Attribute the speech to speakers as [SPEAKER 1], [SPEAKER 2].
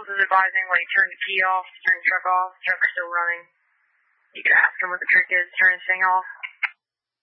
[SPEAKER 1] Jules is advising when he turned the key off, turn the truck off, truck's still running. You can ask him what the trick is, turn his thing off.